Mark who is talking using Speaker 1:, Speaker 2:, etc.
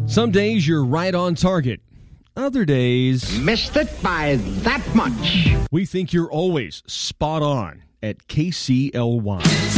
Speaker 1: Some days you're right on target. Other days,
Speaker 2: Missed it by that much.
Speaker 1: we think you're always spot on at KCLY.